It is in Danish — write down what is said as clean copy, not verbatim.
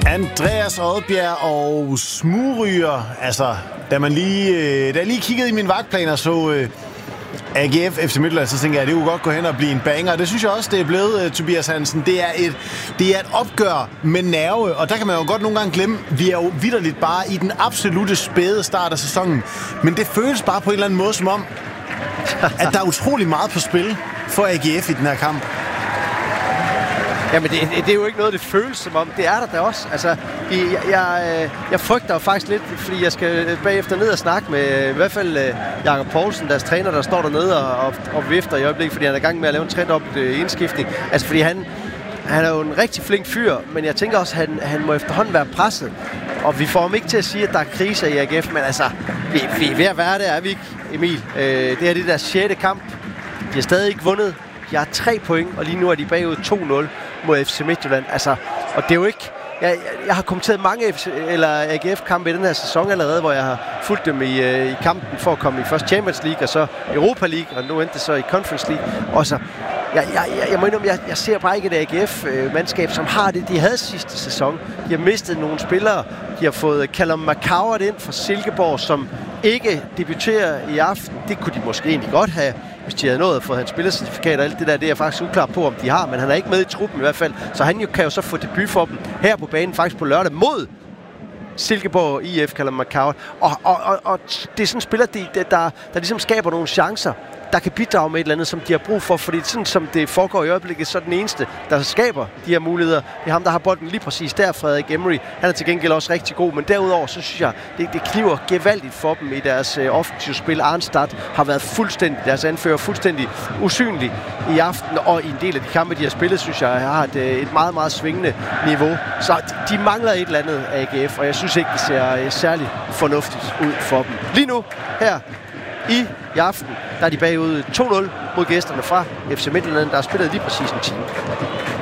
Andreas Odbjerg og Smugryger. Altså, da jeg lige kiggede i mine vagtplaner, så AGF FC Midtjylland, så tænker jeg, at det kunne godt gå hen og blive en banger. Det synes jeg også, det er blevet, Tobias Hansen. Det er et opgør med nerve, og der kan man jo godt nogle gange glemme, vi er jo vitterligt bare i den absolute spæde start af sæsonen. Men det føles bare på en eller anden måde som om, at der er utrolig meget på spil for AGF i den her kamp. Jamen, det er jo ikke noget, det føles som om. Det er der da også. Altså, jeg frygter jo faktisk lidt, fordi jeg skal bagefter ned og snakke med i hvert fald Jakob Poulsen, deres træner, der står dernede og vifter i øjeblikket, fordi han er i gang med at lave en trend-up indskiftning. Altså, fordi han er jo en rigtig flink fyr, men jeg tænker også, at han må efterhånden være presset. Og vi får ham ikke til at sige, at der er kriser i AGF, men altså, vi er ved at være der, er vi ikke, Emil? Det er det der 6. kamp. De har stadig ikke vundet. De har 3 point, og lige nu er de bagud 2-0 mod FC Midtjylland. Altså, og det er jo ikke... Jeg har kommenteret mange AGF-kampe i den her sæson allerede, hvor jeg har fulgt dem i kampen for at komme i først Champions League, og så Europa League, og nu endte det så i Conference League. Og så, jeg må indrømme, jeg ser bare ikke et AGF-mandskab, som har det, de havde sidste sæson. De har mistet nogle spillere. De har fået Callum McCoward ind fra Silkeborg, som ikke debuterer i aften. Det kunne de måske egentlig godt have, hvis de havde nået at få hans spillercertifikat og alt det der. Det er jeg faktisk uklar på, om de har, men han er ikke med i truppen i hvert fald. Så han kan jo så få debut for dem her på banen, faktisk på lørdag mod Silkeborg IF, kalder McCoward. Og det er sådan en spiller, der ligesom skaber nogle chancer, der kan bidrage med et eller andet, som de har brug for, fordi sådan som det foregår i øjeblikket, så er den eneste, der skaber de her muligheder. Det er ham, der har bolden lige præcis der, Frederik Emery. Han er til gengæld også rigtig god, men derudover, så synes jeg, det kniver gevaldigt for dem i deres offensive spil. Arnstad har været fuldstændig, deres anfører, fuldstændig usynlig i aften, og i en del af de kampe, de har spillet, synes jeg, har et meget, meget svingende niveau. Så de mangler et eller andet AGF, og jeg synes ikke, det ser særlig fornuftigt ud for dem. Lige nu, her i aften, der er de bagud 2-0 mod gæsterne fra FC Midtjylland, der har spillet lige præcis en time.